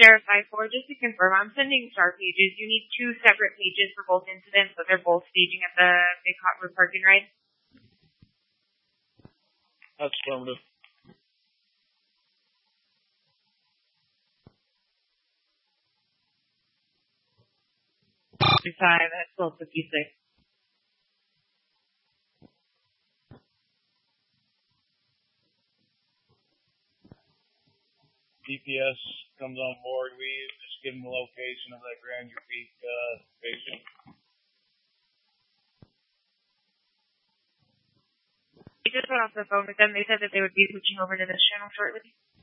Sheriff I-4, just to confirm, I'm sending star pages. You need 2 separate pages for both incidents, but they're both staging at the Big Hot Road parking ride. That's affirmative. That's 1256. DPS comes on board. We just give them the location of that Grandeur Peak station. We just got off the phone with them. They said that they would be switching over to this channel shortly.